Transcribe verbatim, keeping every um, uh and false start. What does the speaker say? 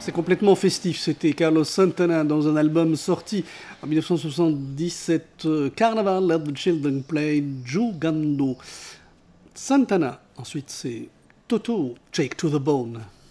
C'est complètement festif, c'était Carlos Santana dans un album sorti en mille neuf cent soixante-dix-sept, euh, Carnaval, Let the Children Play, Jugando. Santana, ensuite c'est Toto, Take to the Bone.